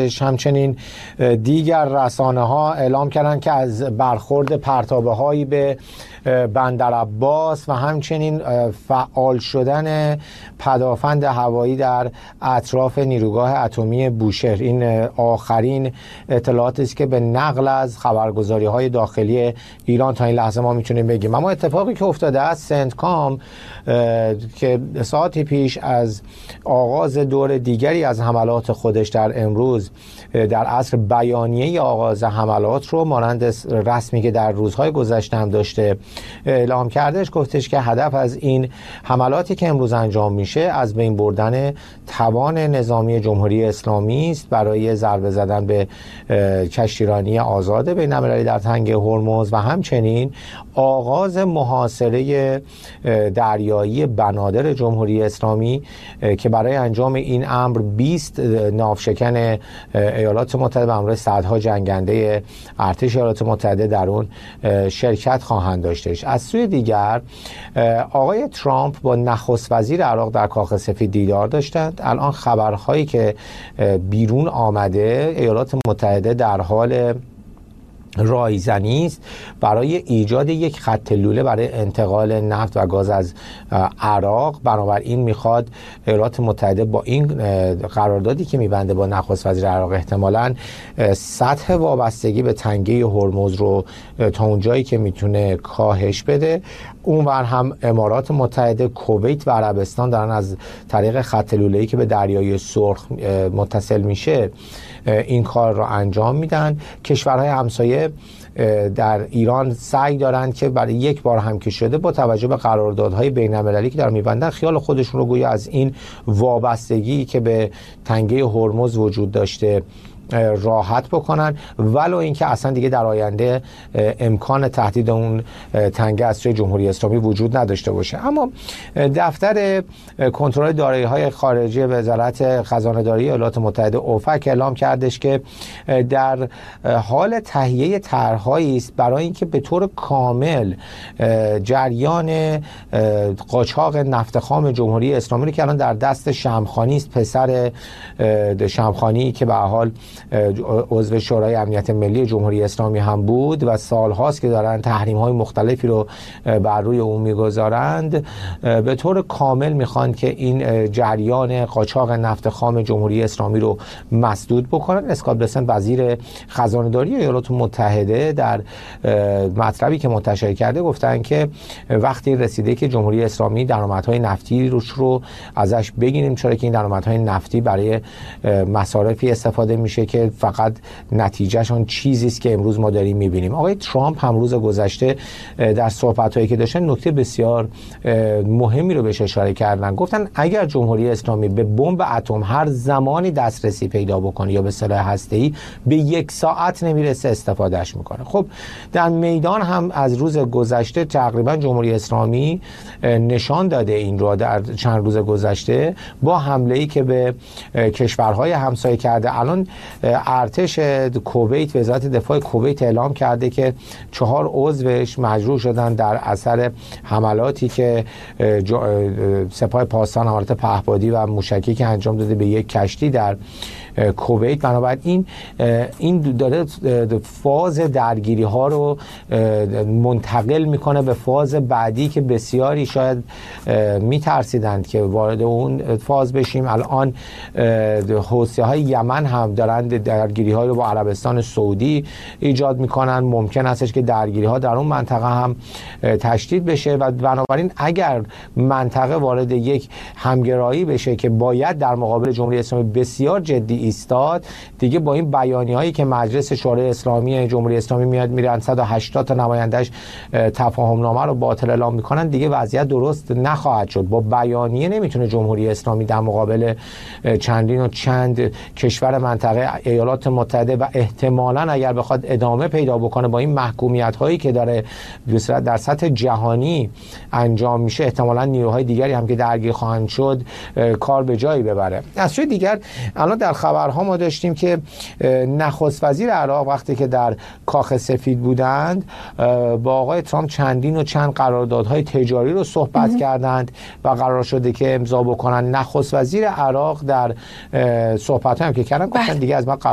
هستش. همچنین دیگر رسانه‌ها اعلام کردن که از برخورد پرتابه‌هایی به بندر عباس و همچنین فعال شدن پدافند هوایی در اطراف نیروگاه اتمی بوشهر، این آخرین اطلاعاتی است که به نقل از خبرگزاری‌های داخلی ایران تا این لحظه ما میتونیم بگیم. اما اتفاقی که افتاده است، سنتکام که ساعتی پیش از آغاز دور دیگری از حملات خودش در امروز در عصر بیانیه آغاز حملات رو مانند رسمی که در روزهای گذشته هم داشته اعلام کردش، گفتش که هدف از این حملاتی که امروز انجام میشه از بین بردن توان نظامی جمهوری اسلامی است برای ضربه زدن به کشتیرانی آزاد بین‌المللی در تنگه هرمز و همچنین آغاز محاصره دریایی بنادر جمهوری اسلامی که برای انجام این امر 20 ناوشکن ایالات متحده به همراه صدها جنگنده ارتش ایالات متحده در اون شرکت خواهند داشتش. از سوی دیگر آقای ترامپ با نخست وزیر عراق در کاخ سفید دیدار داشتند. الان خبرهایی که بیرون آمده، ایالات متحده در حال رایزنی است برای ایجاد یک خط لوله برای انتقال نفت و گاز از عراق. بنابراین میخواد ایالات متحده با این قراردادی که میبنده با نخست وزیر عراق احتمالاً سطح وابستگی به تنگه هرمز رو تا اونجایی که میتونه کاهش بده. اونور هم امارات متحده، کویت و عربستان دارن از طریق خط لوله‌ای که به دریای سرخ متصل میشه این کار رو انجام میدن. کشورهای همسایه در ایران سعی دارند که برای یک بار هم که شده با توجه به قراردادهای بین‌المللی که دارن می‌بندن خیال خودشون رو گویا از این وابستگی که به تنگه هرمز وجود داشته راحت بکنن، ولو اینکه اصلا دیگه در آینده امکان تهدید اون تنگه از سوی جمهوری اسلامی وجود نداشته باشه. اما دفتر کنترل دارایی‌های خارجی وزارت خزانه‌داری ایالات متحده اوفک اعلام کردش که در حال تهیه طرح‌هایی است برای اینکه به طور کامل جریان قاچاق نفت خام جمهوری اسلامی که الان در دست شمخانی است، پسر شمخانی که به حال عضو شورای امنیت ملی جمهوری اسلامی هم بود و سالهاست که دارن تحریم‌های مختلفی رو بر روی اون میگذارند، به طور کامل میخوان که این جریان قاچاق نفت خام جمهوری اسلامی رو مسدود بکنن. اسکات بسنت وزیر خزانه‌داری ایالات متحده در مطلبی که منتشر کرده گفتن که وقتی رسیده که جمهوری اسلامی درآمدهای نفتی رو ازش بگیریم، چرا که این درآمدهای نفتی برای مصارفی استفاده میشه که فقط نتیجهشون چیزی است که امروز ما داریم میبینیم. آقای ترامپ هم روز گذشته در صحبت‌هایی که داشتن نکته بسیار مهمی رو بهش اشاره کردن. گفتن اگر جمهوری اسلامی به بمب اتم هر زمانی دسترسی پیدا بکنه یا به سلاح هسته‌ای، به 1 ساعت نمیرسه استفادهش میکنه. خب در میدان هم از روز گذشته تقریبا جمهوری اسلامی نشان داده این رو در چند روز گذشته با حمله‌ای که به کشورهای همسایه کرده. الان ارتش کویت، وزارت دفاع کویت اعلام کرده که 4 عضوش مجروح شدن در اثر حملاتی که سپاه پاسداران حملات پهپادی و موشکی که انجام داده به یک کشتی در کویت. بنابراین این داره فاز درگیری ها رو منتقل میکنه به فاز بعدی که بسیاری شاید میترسیدند که وارد اون فاز بشیم. الان حوثی های یمن هم دارند درگیری ها رو با عربستان سعودی ایجاد میکنن. ممکن استش که درگیری ها در اون منطقه هم تشدید بشه و بنابراین اگر منطقه وارد یک همگرایی بشه که باید در مقابل جمهوری اسلامی بسیار جدی ایستاد، دیگه با این بیانیه‌هایی که مجلس شورای اسلامی جمهوری اسلامی میرن 180 تا نماینده‌اش تفاهم نامه رو باطل اعلام میکنن، دیگه وضعیت درست نخواهد شد. با بیانیه نمیتونه جمهوری اسلامی در مقابل چندین و چند کشور منطقه ایالات متحده و احتمالاً اگر بخواد ادامه پیدا بکنه با این محکومیت‌هایی که داره در سطح جهانی انجام میشه، احتمالاً نیروهای دیگری هم که درگیر خواهند شد کار به جایی ببره. از سوی دیگر الان در خبرها ما داشتیم که نخست وزیر عراق وقتی که در کاخ سفید بودند با آقای ترامپ چندین و چند قراردادهای تجاری رو صحبت کردند و قرار شده که امضا بکنن. نخست وزیر عراق در صحبت‌هایی که کردن گفتن دیگه از ما